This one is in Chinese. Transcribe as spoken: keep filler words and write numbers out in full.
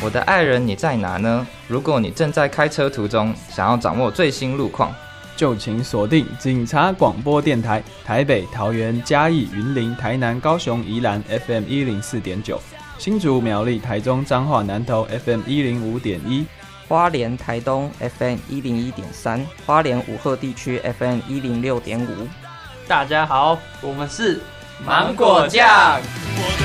我的爱人你在哪呢？如果你正在开车途中，想要掌握最新路况， 就请锁定警察广播电台，台北、桃园、嘉义、云林、台南、高雄、宜兰 F M 一零四点九，新竹、苗栗、台中、彰化、南投 F M 一零五点一， 花莲、台东 F M 一零一点三，花莲武鹤地区 F M 一零六点五。 大家好，我们是芒果酱。